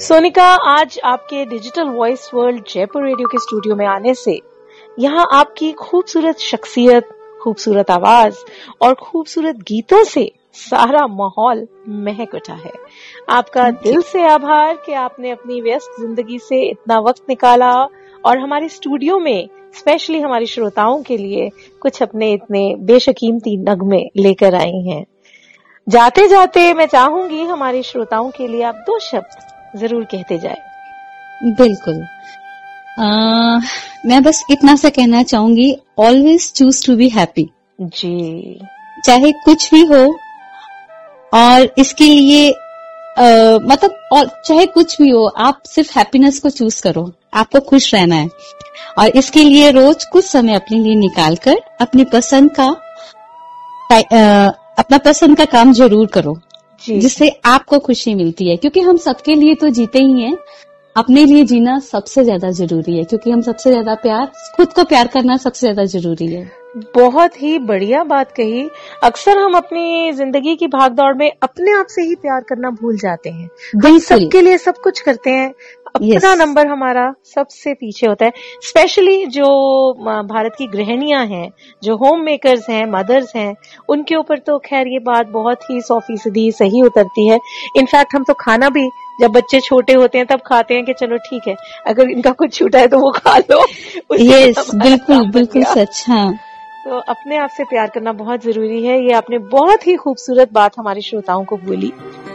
सोनिका, आज आपके digital voice world Jaipur radio के स्टूडियो में आने से यहाँ आपकी खूबसूरत शख्सियत, खूबसूरत आवाज और खूबसूरत गीतों से सारा माहौल महक उठा है। आपका दिल से आभार कि आपने अपनी व्यस्त जिंदगी से इतना वक्त निकाला और हमारे स्टूडियो में स्पेशली हमारे श्रोताओं के लिए कुछ अपने इतने बेशकीमती नगमे लेकर आई हैं। जाते जाते मैं चाहूंगी हमारे श्रोताओं के लिए आप 2 शब्द जरूर कहते जाए। बिल्कुल। मैं बस इतना सा कहना चाहूंगी, always choose to be happy. जी, चाहे कुछ भी हो, और इसके लिए और चाहे कुछ भी हो, आप सिर्फ हैप्पीनेस को चूज करो। आपको खुश रहना है और इसके लिए रोज कुछ समय अपने लिए निकाल कर अपनी अपना पसंद का काम जरूर करो, जिससे आपको खुशी मिलती है। क्योंकि हम सबके लिए तो जीते ही हैं, अपने लिए जीना सबसे ज्यादा जरूरी है, क्योंकि हम सबसे ज्यादा खुद को प्यार करना सबसे ज्यादा जरूरी है। बहुत ही बढ़िया बात कही। अक्सर हम अपनी जिंदगी की भागदौड़ में अपने आप से ही प्यार करना भूल जाते हैं। हम सबके लिए सब कुछ करते हैं, अपना नंबर हमारा सबसे पीछे होता है। स्पेशली जो भारत की गृहिणियां हैं, जो होम मेकर्स हैं, मदर्स हैं, उनके ऊपर तो खैर ये बात बहुत ही 100% सही उतरती है। इनफैक्ट हम तो खाना भी जब बच्चे छोटे होते हैं तब खाते हैं कि चलो ठीक है, अगर इनका कुछ छूटा है तो वो खा लो। यस, बिल्कुल सच। हाँ, तो अपने आप से प्यार करना बहुत जरूरी है। ये आपने बहुत ही खूबसूरत बात हमारे श्रोताओं को बोली।